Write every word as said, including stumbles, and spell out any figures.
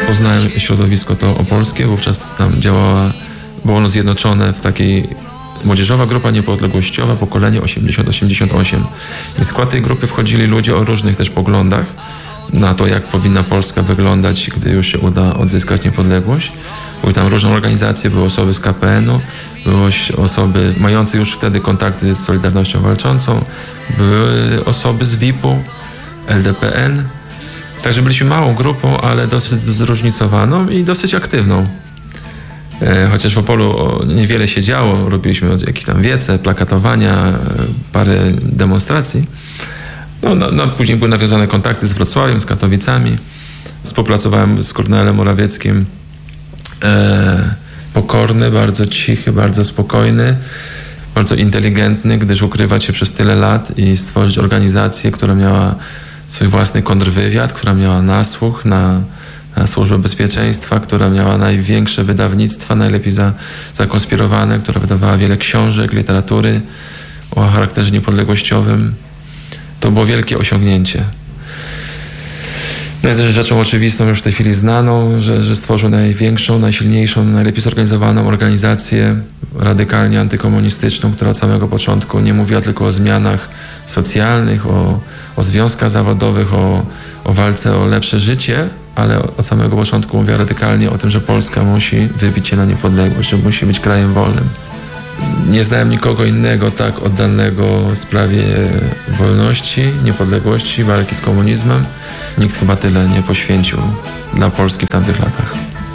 poznałem środowisko to opolskie, wówczas tam działała, było ono zjednoczone w takiej Młodzieżowa Grupa Niepodległościowa Pokolenie osiemdziesiąt osiemdziesiąt osiem. I w skład tej grupy wchodzili ludzie o różnych też poglądach na to, jak powinna Polska wyglądać, gdy już się uda odzyskać niepodległość. Były tam różne organizacje, były osoby z K P N u, były osoby mające już wtedy kontakty z Solidarnością Walczącą, były osoby z V I P u, L D P N. Także byliśmy małą grupą, ale dosyć zróżnicowaną i dosyć aktywną. Chociaż w Opolu niewiele się działo, robiliśmy jakieś tam wiece, plakatowania, parę demonstracji. No, no, no, później były nawiązane kontakty z Wrocławiem, z Katowicami. Współpracowałem z Kornelem Morawieckim. E, pokorny, bardzo cichy, bardzo spokojny, bardzo inteligentny, gdyż ukrywać się przez tyle lat i stworzyć organizację, która miała swój własny kontrwywiad, która miała nasłuch na, na Służbę Bezpieczeństwa, która miała największe wydawnictwa, najlepiej za, zakonspirowane, która wydawała wiele książek, literatury o charakterze niepodległościowym. To było wielkie osiągnięcie. No jest rzeczą oczywistą, już w tej chwili znaną, że, że stworzył największą, najsilniejszą, najlepiej zorganizowaną organizację radykalnie antykomunistyczną, która od samego początku nie mówiła tylko o zmianach socjalnych, o, o związkach zawodowych, o, o walce o lepsze życie, ale od samego początku mówiła radykalnie o tym, że Polska musi wybić się na niepodległość, że musi być krajem wolnym. Nie znałem nikogo innego tak oddanego sprawie wolności, niepodległości, walki z komunizmem. Nikt chyba tyle nie poświęcił dla Polski w tamtych latach.